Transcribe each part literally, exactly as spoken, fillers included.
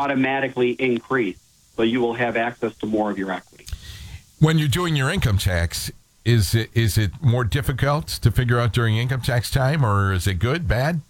automatically increase. So you will have access to more of your equity. When you're doing your income tax, is it, is it more difficult to figure out during income tax time, or is it good, bad?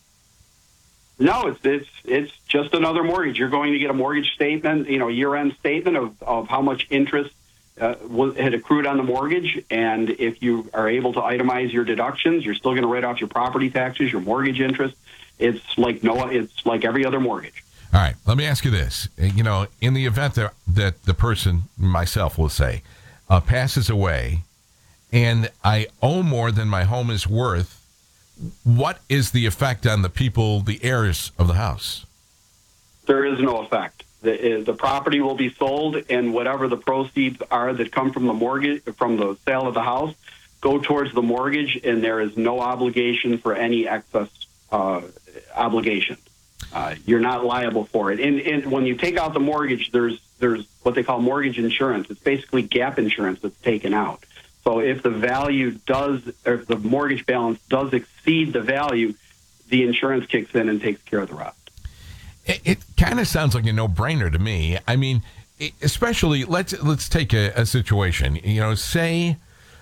No, it's it's it's just another mortgage. You're going to get a mortgage statement, you know, year-end statement of, of how much interest uh, was, had accrued on the mortgage, and if you are able to itemize your deductions, you're still going to write off your property taxes, your mortgage interest. It's like no, it's like every other mortgage. All right, let me ask you this. You know, in the event that, that the person, myself will say, uh, passes away, and I owe more than my home is worth, what is the effect on the people, the heirs of the house? There is no effect. The, the property will be sold, and whatever the proceeds are that come from the mortgage, from the sale of the house, go towards the mortgage, and there is no obligation for any excess uh, obligation. Uh, you're not liable for it. And, and when you take out the mortgage, there's there's what they call mortgage insurance. It's basically gap insurance that's taken out. So if the value does, or if the mortgage balance does exceed the value, the insurance kicks in and takes care of the rest. It, it kind of sounds like a no-brainer to me. I mean, it, especially let's let's take a, a situation. You know, say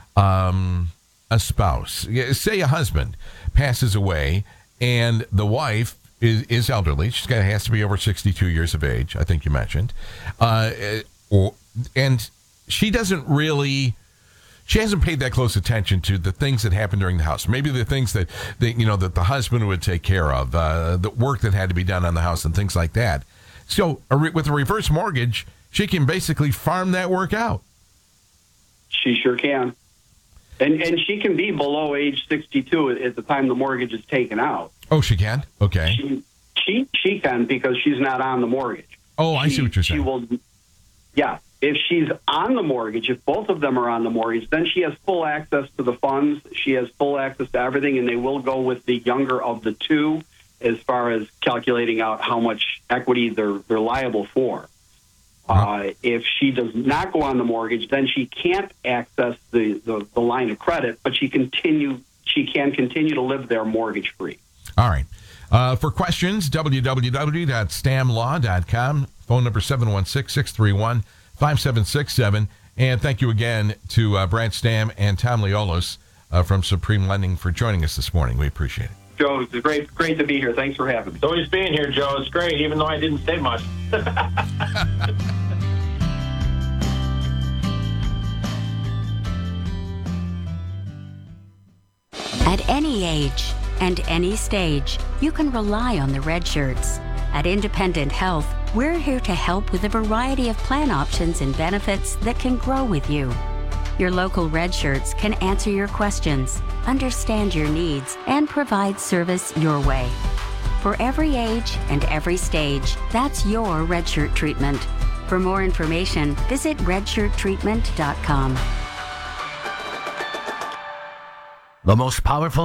um, a spouse, say a husband passes away, and the wife is, is elderly. She's got has to be over sixty-two years of age. I think you mentioned, uh, or and she doesn't really. She hasn't paid that close attention to the things that happened during the house. Maybe the things that, that you know, that the husband would take care of, uh, the work that had to be done on the house and things like that. So a re- with a reverse mortgage, she can basically farm that work out. She sure can. And and she can be below age sixty-two at the time the mortgage is taken out. Oh, she can? Okay. She she, she can because she's not on the mortgage. Oh, I she, see what you're saying. She will, yeah. If she's on the mortgage, if both of them are on the mortgage, then she has full access to the funds. She has full access to everything, and they will go with the younger of the two as far as calculating out how much equity they're they're liable for. Uh, if she does not go on the mortgage, then she can't access the, the, the line of credit, but she continue she can continue to live there mortgage free. All right. Uh, for questions, w w w dot stam law dot com, phone number seven one six, six three one, five seven six seven. And thank you again to uh, Brad Stam and Tom Leolos uh, from Supreme Lending for joining us this morning. We appreciate it. Joe, it's great, great to be here. Thanks for having me. It's always being here, Joe. It's great, even though I didn't say much. At any age and any stage, you can rely on the Red Shirts. At Independent Health, we're here to help with a variety of plan options and benefits that can grow with you. Your local Red Shirts can answer your questions, understand your needs, and provide service your way. For every age and every stage, that's your Red Shirt treatment. For more information, visit red shirt treatment dot com. The most powerful